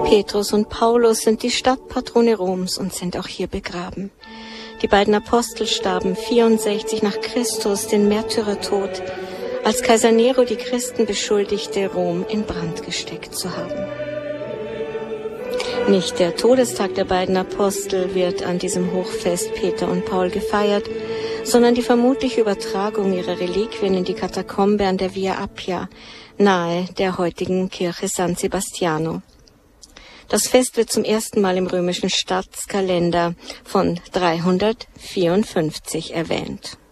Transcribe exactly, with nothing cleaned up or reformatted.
Petrus und Paulus sind die Stadtpatrone Roms und sind auch hier begraben. Die beiden Apostel starben vierundsechzig nach Christus den Märtyrertod, als Kaiser Nero die Christen beschuldigte, Rom in Brand gesteckt zu haben. Nicht der Todestag der beiden Apostel wird an diesem Hochfest Peter und Paul gefeiert, sondern die vermutliche Übertragung ihrer Reliquien in die Katakombe an der Via Appia, nahe der heutigen Kirche San Sebastiano. Das Fest wird zum ersten Mal im römischen Staatskalender von dreihundertvierundfünfzig erwähnt.